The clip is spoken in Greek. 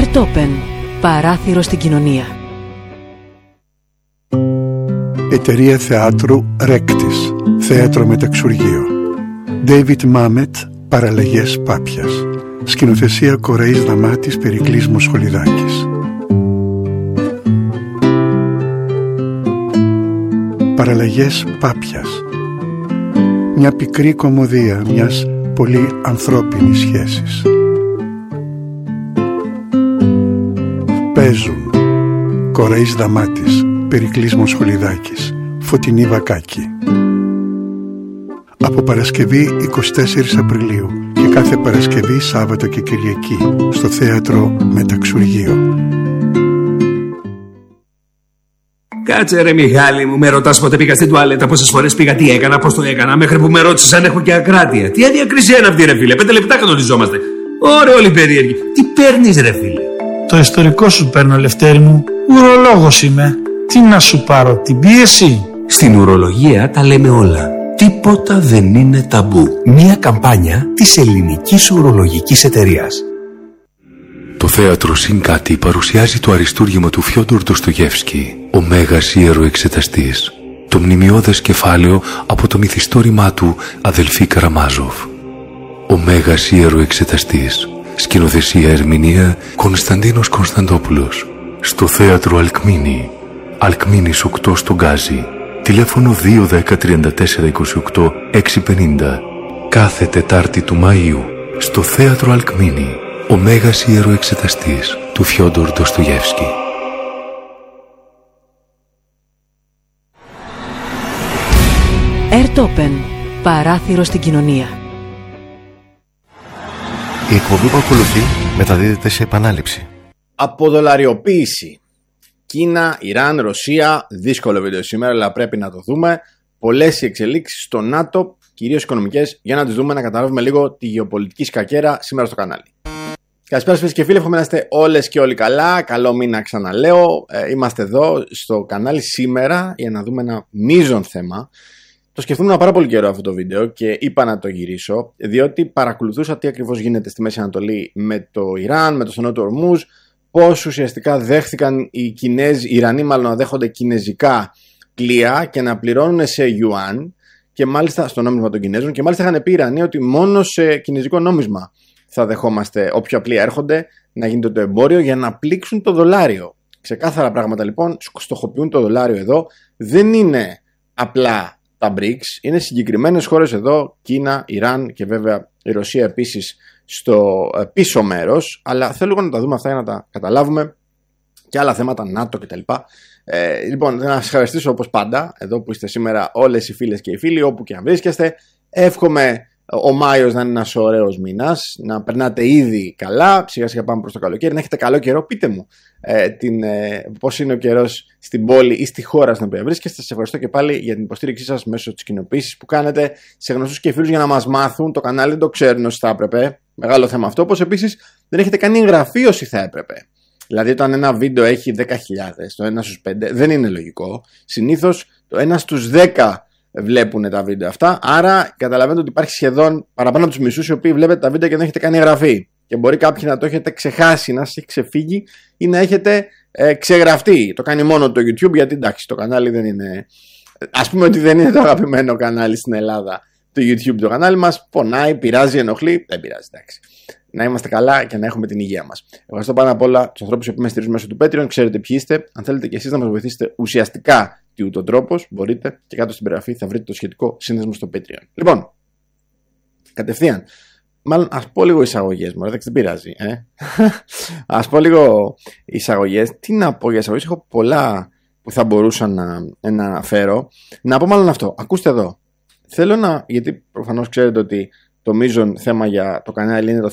Ερτόπεν, παράθυρο στην κοινωνία. Εταιρεία θεάτρου Ρέκτης, θέατρο μεταξουργείο. David Mamet, παραλλαγές Πάπιας. Σκηνοθεσία Κοραής Δαμάτης, Περικλής Μοσχολιδάκης. Παραλλαγές Πάπιας. Μια πικρή κωμωδία μιας πολύ ανθρώπινης σχέσης. Παίζουν Κοραής Δαμάτης, Περικλής Μοσχολιδάκης, Φωτεινή Βακάκη. Από Παρασκευή 24 Απριλίου και κάθε Παρασκευή, Σάββατο και Κυριακή στο θέατρο Μεταξουργείο. Κάτσε ρε Μιχάλη μου, με ρωτάς πότε πήγα στην τουαλέτα, πόσες φορές πήγα, τι έκανα, πώς το έκανα, μέχρι που με ρώτησες αν έχω και ακράτεια. Τι αδιακρισία είναι αυτή ρε φίλε, 5 λεπτά κανονιζόμαστε. Ωραία όλοι περίεργοι. Τι παίρνεις ρε φίλε? Το ιστορικό σου παίρνω, Λευτέρη μου. Ουρολόγος είμαι. Τι να σου πάρω, την πίεση? Στην ουρολογία τα λέμε όλα. Τίποτα δεν είναι ταμπού. Μια καμπάνια της Ελληνικής Ουρολογικής Εταιρείας. Το θέατρο Συγκάτη παρουσιάζει το αριστούργημα του Φιόντορ Ντοστογεύσκη, ο Μέγας Ιεροεξεταστής. Το μνημειώδες κεφάλαιο από το μυθιστόρημά του Αδελφή Καραμάζοφ. Ο Μέγας Ιεροεξεταστής. Σκηνοθεσία ερμηνεία Κωνσταντίνος Κωνσταντόπουλος. Στο θέατρο Αλκμίνη. Αλκμίνης 8 στο Γκάζι. Τηλέφωνο 210-3428-650. Κάθε Τετάρτη του Μαΐου. Στο θέατρο Αλκμίνη. Ο Μέγας Ιεροεξεταστής του Φιόντορ Ντοστογεύσκη. Ερτόπεν, παράθυρο στην κοινωνία. Η εκπομπή που ακολουθεί μεταδίδεται σε επανάληψη. Αποδολαριοποίηση. Κίνα, Ιράν, Ρωσία. Δύσκολο βίντεο σήμερα, αλλά πρέπει να το δούμε. Πολλές οι εξελίξεις στο ΝΑΤΟ, κυρίως οικονομικές, για να τις δούμε, να καταλάβουμε λίγο τη γεωπολιτική σκακέρα σήμερα στο κανάλι. Καλησπέρα φίλες και φίλοι, εύχομαι να είστε όλες και όλοι καλά. Καλό μήνα, ξαναλέω. Είμαστε εδώ στο κανάλι σήμερα για να δούμε ένα μείζον θέμα. Το σκεφτόμουν πάρα πολύ καιρό αυτό το βίντεο και είπα να το γυρίσω, διότι παρακολουθούσα τι ακριβώς γίνεται στη Μέση Ανατολή με το Ιράν, με το στενό του Ορμούζ, πώς ουσιαστικά δέχθηκαν οι Ιρανοί μάλλον να δέχονται κινέζικα πλοία και να πληρώνουν σε Ιουάν και μάλιστα στο νόμισμα των Κινέζων, και μάλιστα είχαν πει οι Ιρανοί ότι μόνο σε κινέζικο νόμισμα θα δεχόμαστε όποια πλοία έρχονται, να γίνεται το εμπόριο για να πλήξουν το δολάριο. Ξεκάθαρα πράγματα λοιπόν, στοχοποιούν το δολάριο εδώ. Δεν είναι απλά τα BRICS, είναι συγκεκριμένες χώρες εδώ, Κίνα, Ιράν και βέβαια η Ρωσία επίσης στο πίσω μέρος, αλλά θέλω να τα δούμε αυτά για να τα καταλάβουμε και άλλα θέματα, ΝΑΤΟ κτλ. Λοιπόν, να σας ευχαριστήσω όπως πάντα εδώ που είστε σήμερα όλες οι φίλες και οι φίλοι, όπου και αν βρίσκεστε. Εύχομαι ο Μάιος να είναι ένας ωραίος μήνας, να περνάτε ήδη καλά, σιγά σιγά πάμε προς το καλοκαίρι, να έχετε καλό καιρό. Πείτε μου πώς είναι ο καιρός στην πόλη ή στη χώρα στην οποία βρίσκεστε. Σας ευχαριστώ και πάλι για την υποστήριξή σας μέσω της κοινοποίησης που κάνετε σε γνωστούς και φίλους για να μας μάθουν. Το κανάλι δεν το ξέρουν όσοι θα έπρεπε, μεγάλο θέμα αυτό, όπως επίσης δεν έχετε κάνει εγγραφή όσοι θα έπρεπε. Δηλαδή όταν ένα βίντεο έχει 10.000, το 1 στους 5 δεν είναι λογικό. Συνήθως το 1 στους 10 βλέπουν τα βίντεο αυτά. Άρα καταλαβαίνετε ότι υπάρχει σχεδόν παραπάνω από τους μισούς οι οποίοι βλέπετε τα βίντεο και δεν έχετε κάνει εγγραφή. Και μπορεί κάποιοι να το έχετε ξεχάσει, να σας έχει ξεφύγει ή να έχετε ξεγραφτεί. Το κάνει μόνο το YouTube, γιατί εντάξει, το κανάλι δεν είναι. Ας πούμε ότι δεν είναι το αγαπημένο κανάλι στην Ελλάδα. Το YouTube, το κανάλι μας πονάει, πειράζει, ενοχλεί. Δεν πειράζει, εντάξει. Να είμαστε καλά και να έχουμε την υγεία μας. Ευχαριστώ πάνω απ' όλα τους ανθρώπους που με στηρίζουν μέσω του Patreon. Ξέρετε ποιοι είστε. Αν θέλετε και εσείς να μας βοηθήσετε ουσιαστικά τι ούτω τρόπος, μπορείτε και κάτω στην περιγραφή θα βρείτε το σχετικό σύνδεσμο στο Patreon. Λοιπόν, κατευθείαν. Μάλλον ας πω λίγο εισαγωγές μου, δεν πειράζει. Ας πω λίγο εισαγωγές. Τι να πω για εισαγωγές, έχω πολλά που θα μπορούσα να αναφέρω. Να πω μάλλον αυτό. Ακούστε εδώ. Θέλω γιατί προφανώς ξέρετε ότι το μείζον θέμα για το κανάλι είναι το